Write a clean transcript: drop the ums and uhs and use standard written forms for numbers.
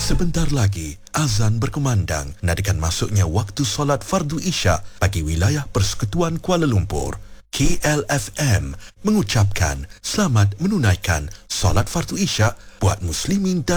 Sebentar lagi, azan berkumandang nadakan masuknya waktu solat fardu isyak bagi wilayah Persekutuan Kuala Lumpur. KLFM mengucapkan selamat menunaikan solat fardu isyak buat muslimin dan